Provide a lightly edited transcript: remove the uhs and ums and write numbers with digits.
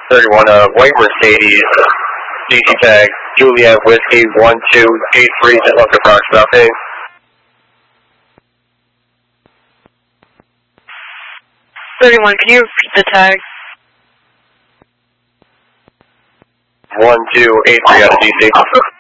31, white Mercedes, DC tag, Juliet Whiskey 1283, just left approx South Hays. Can you repeat the tag? 1283 out of DC.